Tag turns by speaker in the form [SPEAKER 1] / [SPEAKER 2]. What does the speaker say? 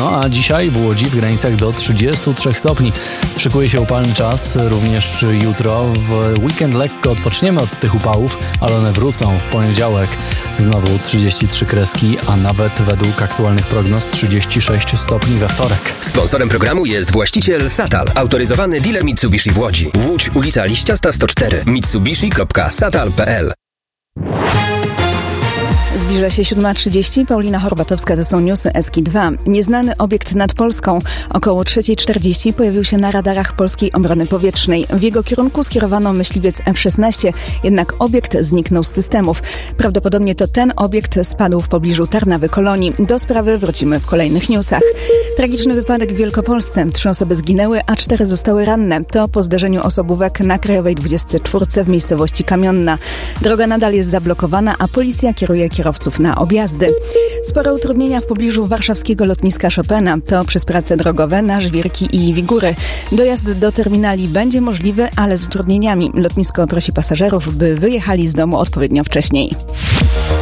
[SPEAKER 1] No a dzisiaj w Łodzi w granicach do 33 stopni. Szykuje się upalny czas, również jutro. W weekend lekko odpoczniemy od tych upałów, ale one wrócą w poniedziałek. Znowu 33 kreski, a nawet według aktualnych prognoz 36 stopni we wtorek.
[SPEAKER 2] Sponsorem programu jest właściciel Satal, autoryzowany dealer Mitsubishi w Łodzi. Łódź, ulica Liściasta 104, mitsubishi.satal.pl.
[SPEAKER 3] Zbliża się 7:30. Paulina Horbatowska, to są newsy Eski-2. Nieznany obiekt nad Polską. Około 3:40 pojawił się na radarach polskiej obrony powietrznej. W jego kierunku skierowano myśliwiec F-16, jednak obiekt zniknął z systemów. Prawdopodobnie to ten obiekt spadł w pobliżu Tarnawy-Kolonii. Do sprawy wrócimy w kolejnych newsach. Tragiczny wypadek w Wielkopolsce. 3 osoby zginęły, a 4 zostały ranne. To po zderzeniu osobówek na Krajowej 24 w miejscowości Kamionna. Droga nadal jest zablokowana, a policja kieruje kierowców na objazdy. Spore utrudnienia w pobliżu warszawskiego lotniska Chopina. To przez prace drogowe na Żwirki i Wigury. Dojazd do terminali będzie możliwy, ale z utrudnieniami. Lotnisko prosi pasażerów, by wyjechali z domu odpowiednio wcześniej.